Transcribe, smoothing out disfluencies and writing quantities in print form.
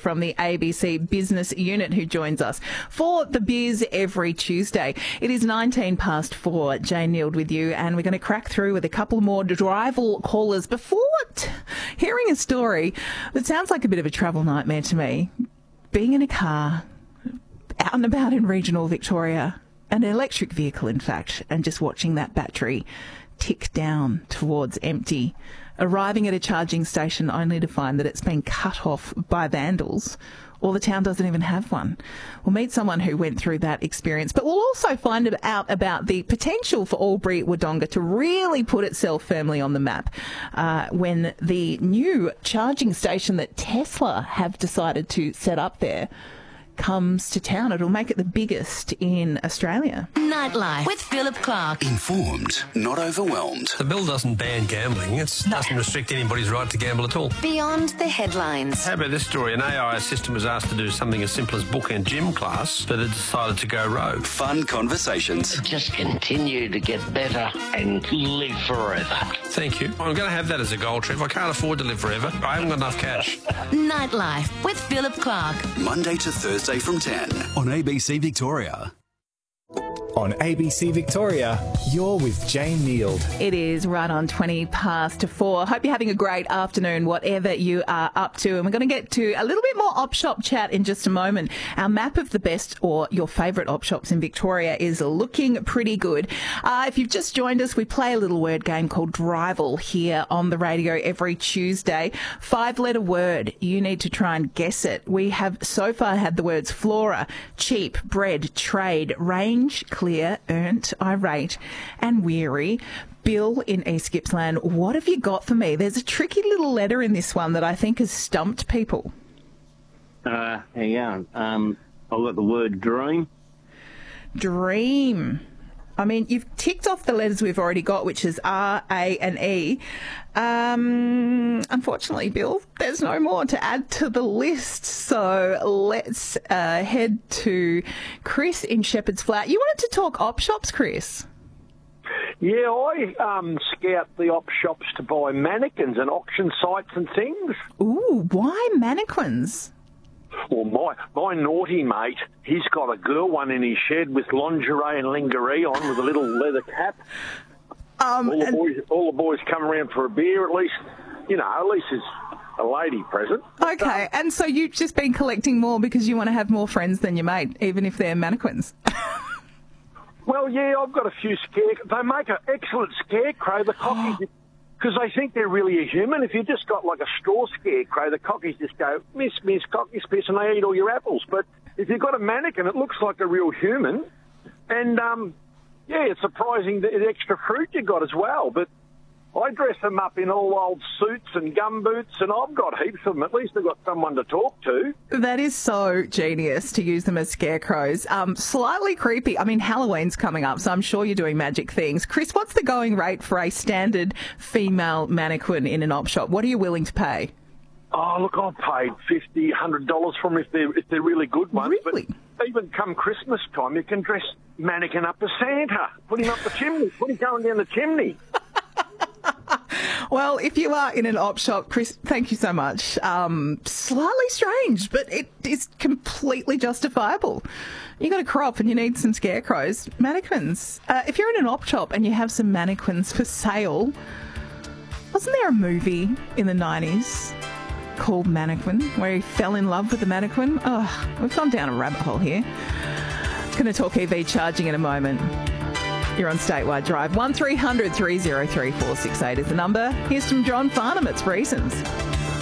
from the ABC Business Unit, who joins us for the Biz every Tuesday. It is 19 past 4. Jane Neild with you, and we're going to crack through with a couple more drival callers before hearing a story that sounds like a bit of a travel nightmare to me. Being in a car, out and about in regional Victoria, an electric vehicle, in fact, and just watching that battery tick down towards empty, arriving at a charging station only to find that it's been cut off by vandals, or the town doesn't even have one. We'll meet someone who went through that experience, but we'll also find out about the potential for Albury-Wodonga to really put itself firmly on the map when the new charging station that Tesla have decided to set up there comes to town. It'll make it the biggest in Australia. Nightlife with Philip Clark. Informed, not overwhelmed. The bill doesn't ban gambling. It doesn't restrict anybody's right to gamble at all. Beyond the headlines. How about this story? An AI assistant was asked to do something as simple as book a gym class, but it decided to go rogue. Fun conversations. Just continue to get better and live forever. Thank you. I'm going to have that as a goal, Trev. I can't afford to live forever. I haven't got enough cash. Nightlife with Philip Clark. Monday to Thursday from 10 on ABC Victoria. On ABC Victoria, you're with Jane Neild. It is right on 20 past 4. Hope you're having a great afternoon, whatever you are up to. And we're going to get to a little bit more op shop chat in just a moment. Our map of the best or your favourite op shops in Victoria is looking pretty good. If you've just joined us, we play a little word game called Drival here on the radio every Tuesday. 5-letter word. You need to try and guess it. We have so far had the words flora, cheap, bread, trade, range, clear, earnt, irate and weary. Bill in East Gippsland, what have you got for me? There's a tricky little letter in this one that I think has stumped people. Hang on. I've got the word dream. Dream. I mean, you've ticked off the letters we've already got, which is R, A and E. Unfortunately, Bill, there's no more to add to the list. So let's head to Chris in Shepherd's Flat. You wanted to talk op shops, Chris? Yeah, I scout the op shops to buy mannequins and auction sites and things. Ooh, why mannequins? Well, my naughty mate, he's got a girl one in his shed with lingerie and lingerie on with a little leather cap. All the boys come around for a beer, at least there's a lady present. Okay, and so you've just been collecting more because you want to have more friends than your mate, even if they're mannequins. Well, yeah, I've got a few they make an excellent scarecrow, the cockies, because they think they're really a human. If you just got like a straw scarecrow, the cockies just go, miss, cockies, piss, and they eat all your apples. But if you've got a mannequin, it looks like a real human. And, it's surprising the extra fruit you got as well. But I dress them up in all old suits and gumboots, and I've got heaps of them. At least I've got someone to talk to. That is so genius to use them as scarecrows. Slightly creepy. I mean, Halloween's coming up, so I'm sure you're doing magic things. Chris, what's the going rate for a standard female mannequin in an op shop? What are you willing to pay? Oh, look, I've paid $50, $100 for them if they're really good ones. Really? But even come Christmas time, you can dress mannequin up as Santa. Put him up the chimney. Put him going down the chimney. Well, if you are in an op shop, Chris, thank you so much. Slightly strange, but it is completely justifiable. You got a crop and you need some scarecrows. Mannequins. If you're in an op shop and you have some mannequins for sale, wasn't there a movie in the 90s called Mannequin where he fell in love with the mannequin? Oh, we've gone down a rabbit hole here. Going to talk EV charging in a moment. You're on Statewide Drive. 1300 303 468 is the number. Here's from John Farnham. It's Reasons.